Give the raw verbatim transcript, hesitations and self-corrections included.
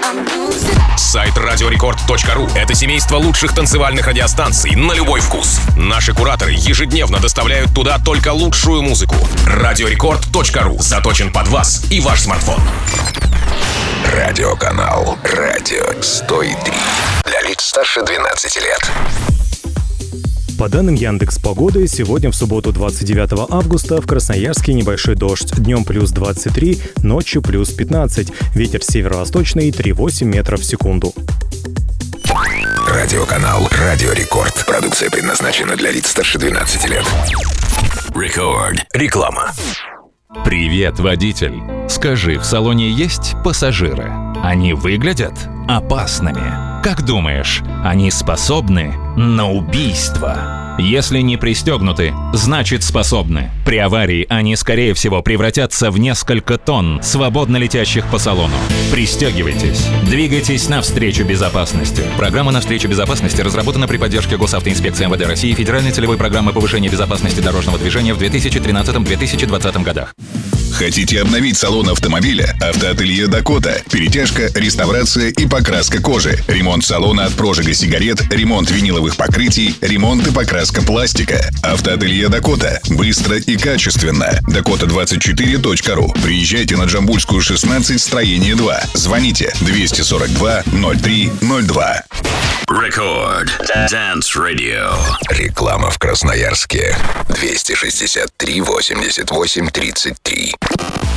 Сайт радиорекорд точка ру — это семейство лучших танцевальных радиостанций на любой вкус. Наши кураторы ежедневно доставляют туда только лучшую музыку. радиорекорд точка ру заточен под вас и ваш смартфон. Радиоканал «Радио сто три» для лиц старше двенадцати лет. По данным Яндекс.Погоды, сегодня в субботу двадцать девятого августа в Красноярске небольшой дождь. Днем плюс двадцать три, ночью плюс пятнадцать. Ветер северо-восточный три целых восемь десятых метров в секунду. Радиоканал «Радио Рекорд». Продукция предназначена для лиц старше двенадцати лет. Рекорд. Реклама. Привет, водитель. Скажи, в салоне есть пассажиры? Они выглядят опасными. Как думаешь, они способны на убийство? Если не пристегнуты, значит способны. При аварии они, скорее всего, превратятся в несколько тонн, свободно летящих по салону. Пристегивайтесь. Двигайтесь навстречу безопасности. Программа «Навстречу безопасности» разработана при поддержке Госавтоинспекции МВД России и Федеральной целевой программы повышения безопасности дорожного движения в две тысячи тринадцатом — две тысячи двадцатом годах. Хотите обновить салон автомобиля? Автоателье «Дакота». Перетяжка, реставрация и покраска кожи. Ремонт салона от прожига сигарет, ремонт виниловых покрытий, ремонт и покраска пластика. Автоателье «Дакота». Быстро и качественно. дакота двадцать четыре точка ру. Приезжайте на Джамбульскую, шестнадцать, строение два. Звоните двести сорок два ноль три ноль два. Рекорд. Dance Radio. Реклама в Красноярске. двести шестьдесят три восемьдесят восемь тридцать три.